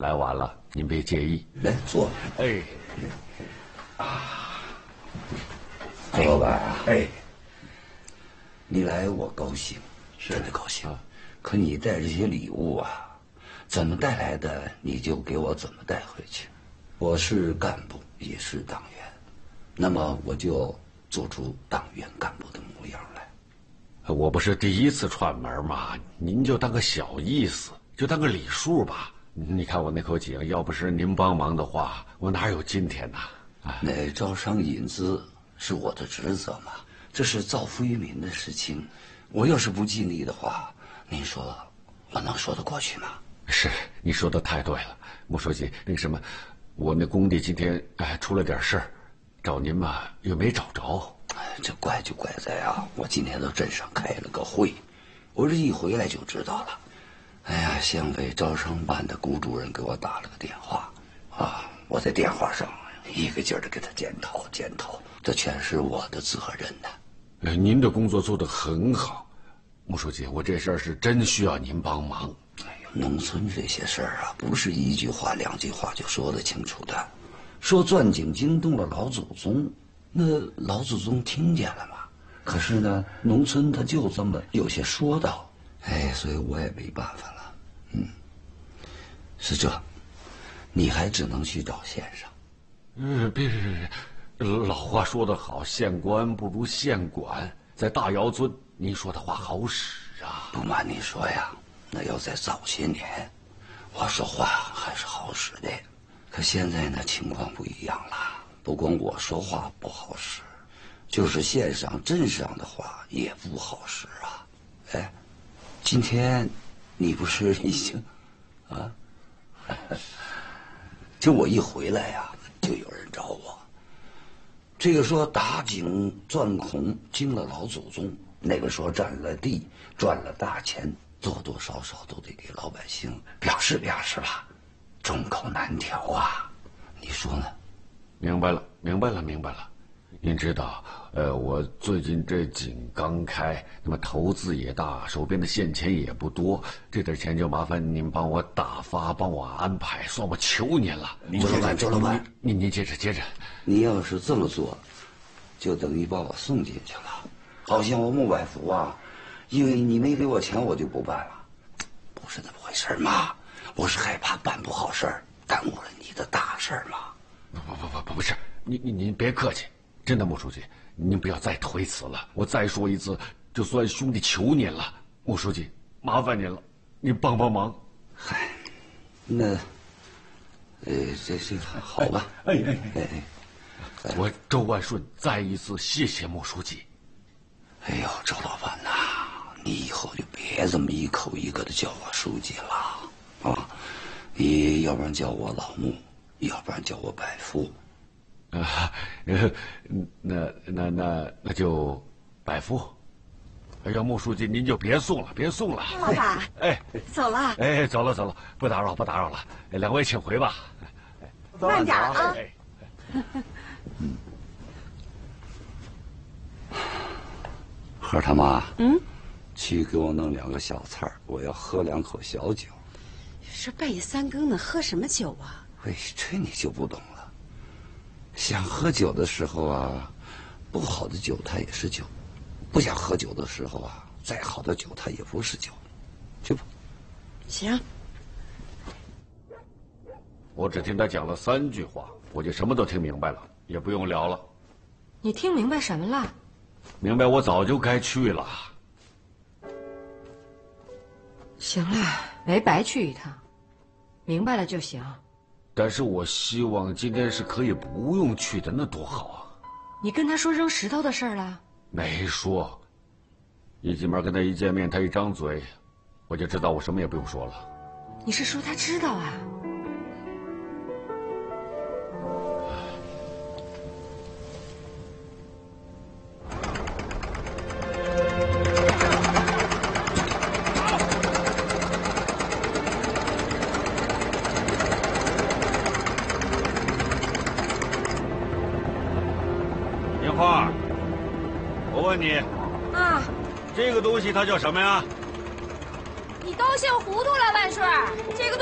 来晚了，您别介意。 来坐。 哎， 周老板啊，哎，你来我高兴，真的高兴。可你带这些礼物啊，怎么带来的你就给我怎么带回去。我是干部，也是党员，那么我就做出党员干部的模样来。 我不是第一次串门嘛，您就当个小意思，就当个礼数吧。你看我那口井，要不是您帮忙的话，我哪有今天呢？ 那招商引资是我的职责嘛，这是造福于民的事情。我要是不尽力的话，您说我能说得过去吗？ 是，你说的太对了，穆书记。那个什么，我那工地今天出了点事儿，找您嘛又没找着。 这怪就怪在啊，我今天到镇上开了个会，我这一回来就知道了。哎呀，县委招商办的顾主任给我打了个电话，我在电话上一个劲儿的给他检讨，这全是我的责任呢。 您的工作做得很好，穆书记，我这事儿是真需要您帮忙。 哎呦，农村这些事儿啊，不是一句话两句话就说得清楚的。说钻井惊动了老祖宗，那老祖宗听见了嘛？可是呢，农村他就这么有些说道，所以我也没办法了。是这，你还只能去找县上。 别，老话说得好，县官不如县管。在大窑村，您说的话好使啊。 不瞒你说呀，那要在早些年，我说话还是好使的。可现在呢，情况不一样了。不光我说话不好使，就是县上镇上的话也不好使啊。今天你不是已经就我一回来呀，就有人找我。这个说打井钻孔惊了老祖宗，那个说占了地赚了大钱，多多少少都得给老百姓表示吧，众口难调啊，你说呢？ 明白了。您知道，我最近这井刚开，那么投资也大，手边的现钱也不多，这点钱就麻烦您帮我打发，帮我安排，算我求您了。 周老板， 您接着。 你要是这么做，就等于把我送进去了。好像我穆百福啊，因为你没给我钱，我就不办了，不是那么回事嘛。我是害怕办不好事儿，耽误了你的大事儿嘛。 不是，您别客气。真的，穆书记，您不要再推辞了。我再说一次，就算兄弟求您了，穆书记，麻烦您了，您帮忙。 嗨，那，这好吧。 我周万顺再一次谢谢穆书记。 哎呦，周老板呐，你以后就别这么一口一个的叫我书记了啊！你要不然叫我老穆，要不然叫我百富。 那就百富。哎呀，穆书记，您就别送了。 老板，走了。 走了，不打扰了。两位请回吧。 慢点啊。 孩他妈，去给我弄2个小菜，我要喝2口小酒。 这半夜3更的，喝什么酒啊？ 这你就不懂了。想喝酒的时候啊，不好的酒它也是酒；不想喝酒的时候啊，再好的酒它也不是酒。去吧。 行。 我只听他讲了3句话，我就什么都听明白了，也不用聊了。 你听明白什么了？ 明白我早就该去了。 行了，没白去一趟，明白了就行。 但是我希望今天是可以不用去的，那多好啊！ 你跟他说扔石头的事了？ 没说。一进门跟他一见面，他一张嘴，我就知道我什么也不用说了。 你是说他知道啊？ 问你啊， 这个东西它叫什么呀？ 你高兴糊涂了，万顺，这个东